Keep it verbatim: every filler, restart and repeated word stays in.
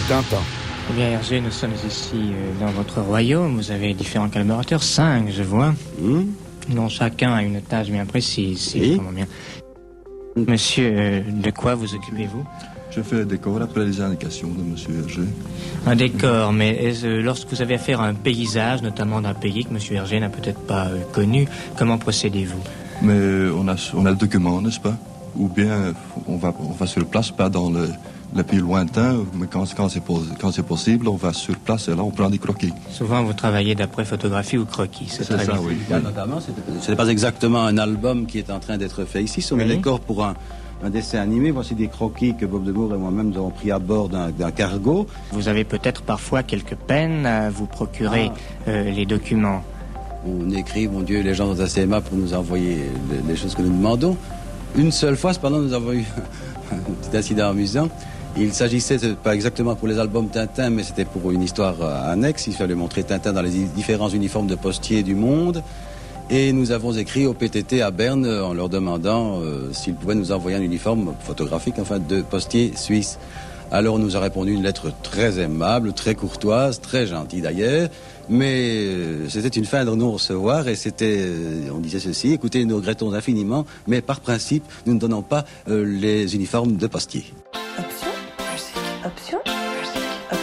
Tintin. Eh bien, Hergé, nous sommes ici euh, dans votre royaume. Vous avez différents collaborateurs, cinq, je vois. Mmh. dont chacun a une tâche bien précise, si Oui. je comprends bien. Monsieur, euh, de quoi vous occupez-vous? Je fais le décor après les indications de monsieur Hergé. Un décor, mais est-ce, euh, lorsque vous avez affaire à un paysage, notamment d'un pays que monsieur Hergé n'a peut-être pas euh, connu, comment procédez-vous? Mais on a, on a le document, n'est-ce pas? Ou bien on va, on va sur place, pas dans le, le pays lointain, mais quand, quand, c'est, quand c'est possible, on va sur place et là on prend des croquis. Souvent vous travaillez d'après photographie ou croquis, c'est, C'est très ça, bien. oui. Là, notamment, ce n'est pas exactement un album qui est en train d'être fait ici, ce sont Oui. les décors pour un, un dessin animé. Voici des croquis que Bob de Moor et moi-même nous avons pris à bord d'un, d'un cargo. Vous avez peut-être parfois quelques peines à vous procurer Ah. euh, les documents. On écrit, mon Dieu, les gens sont assez aimables pour nous envoyer les, les choses que nous demandons. Une seule fois, cependant, nous avons eu un petit incident amusant. Il s'agissait, pas exactement pour les albums Tintin, mais c'était pour une histoire euh, annexe. Il fallait montrer Tintin dans les différents uniformes de postiers du monde. Et nous avons écrit au P T T à Berne en leur demandant euh, s'ils pouvaient nous envoyer un uniforme photographique, enfin, de postier suisse. Alors on nous a répondu une lettre très aimable, très courtoise, très gentille d'ailleurs, mais euh, c'était une fin de non-recevoir et c'était, euh, on disait ceci, écoutez, nous regrettons infiniment, mais par principe, nous ne donnons pas euh, les uniformes de postier.